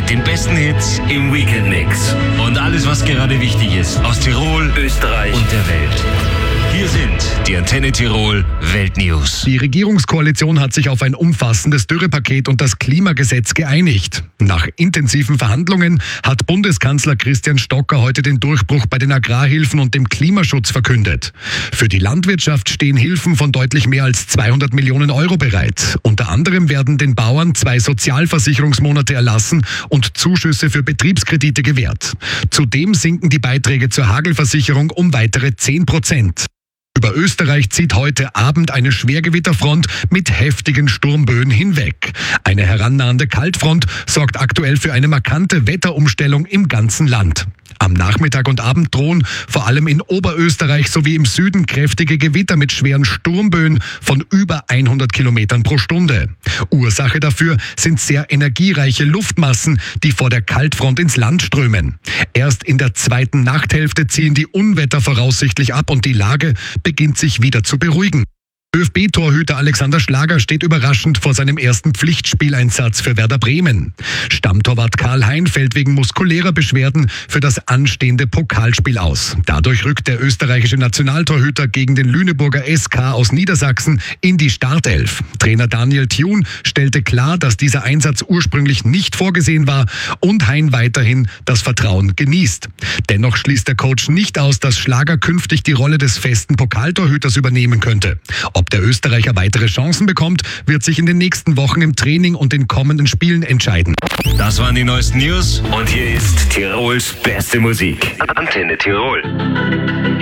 Mit den besten Hits im Weekend-Mix. Und alles, was gerade wichtig ist aus Tirol, Österreich und der Welt. Hier sind die Antenne Tirol Weltnews. Die Regierungskoalition hat sich auf ein umfassendes Dürrepaket und das Klimagesetz geeinigt. Nach intensiven Verhandlungen hat Bundeskanzler Christian Stocker heute den Durchbruch bei den Agrarhilfen und dem Klimaschutz verkündet. Für die Landwirtschaft stehen Hilfen von deutlich mehr als 200 Millionen Euro bereit. Unter anderem werden den Bauern 2 Sozialversicherungsmonate erlassen und Zuschüsse für Betriebskredite gewährt. Zudem sinken die Beiträge zur Hagelversicherung um weitere 10%. Über Österreich zieht heute Abend eine Schwergewitterfront mit heftigen Sturmböen hinweg. Eine herannahende Kaltfront sorgt aktuell für eine markante Wetterumstellung im ganzen Land. Am Nachmittag und Abend drohen vor allem in Oberösterreich sowie im Süden kräftige Gewitter mit schweren Sturmböen von über 100 Kilometern pro Stunde. Ursache dafür sind sehr energiereiche Luftmassen, die vor der Kaltfront ins Land strömen. Erst in der zweiten Nachthälfte ziehen die Unwetter voraussichtlich ab und die Lage beginnt sich wieder zu beruhigen. ÖFB-Torhüter Alexander Schlager steht überraschend vor seinem ersten Pflichtspieleinsatz für Werder Bremen. Stammtorwart Karl Hein fällt wegen muskulärer Beschwerden für das anstehende Pokalspiel aus. Dadurch rückt der österreichische Nationaltorhüter gegen den Lüneburger SK aus Niedersachsen in die Startelf. Trainer Daniel Thune stellte klar, dass dieser Einsatz ursprünglich nicht vorgesehen war und Hein weiterhin das Vertrauen genießt. Dennoch schließt der Coach nicht aus, dass Schlager künftig die Rolle des festen Pokaltorhüters übernehmen könnte. Ob der Österreicher weitere Chancen bekommt, wird sich in den nächsten Wochen im Training und den kommenden Spielen entscheiden. Das waren die neuesten News und hier ist Tirols beste Musik. Antenne Tirol.